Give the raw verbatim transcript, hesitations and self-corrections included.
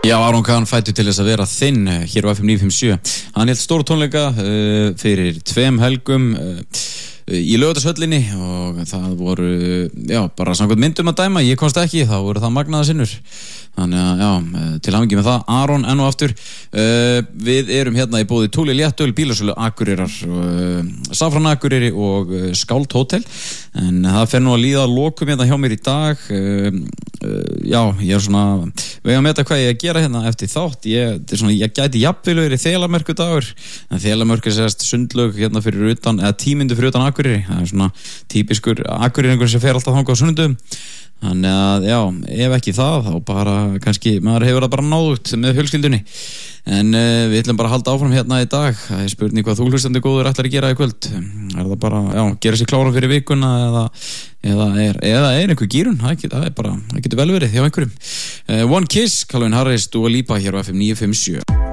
Já, Aron Kahn fættur til þess að vera þinn hér á F M níu fimm sjö. Hann hélt stór tónleika uh, fyrir tveim helgum uh, í Laugardalshöllinni og það voru, já, bara samkvæmt myndum að dæma, ég komst ekki, þá voru það magnaða sinnur. Þannig að, já, til hamingju með það, Aron enn og aftur. Uh, við erum hérna í bóði Túli Léttöl, Bílasölu Akureyrar, uh, Safran Akureyri og uh, Skáld Hótel. En það fer nú að líða að lokum hérna hjá mér í dag. Uh, uh, já, ég er svona, vega að meta hvað ég að gera hérna eftir þátt. Ég, svona, ég gæti jafnvel verið Þelamerku dagur, en Þelamerku sést sundlaug hérna fyrir utan, eða tímyndu fyrir utan Akureyri. Það er svona típiskur Akureyringur sem fer alltaf þangað á sunnudum. Þannig að, já, ef ekki það, þá bara, kannski, maður hefur það bara náðugt með fjölskyldunni. En uh, við ætlum bara að halda áfram hérna í dag. Það er spurning hvað þú hlustandi góður ætlar að gera í kvöld. Er það bara, já, gera sér kláran fyrir vikuna eða, eða, er, eða er einhver gírun? Það, það er bara, það getur vel verið hjá einhverjum. Uh, One Kiss, Calvin Harris, Dua Lipa hér á F M níu fimm sjö.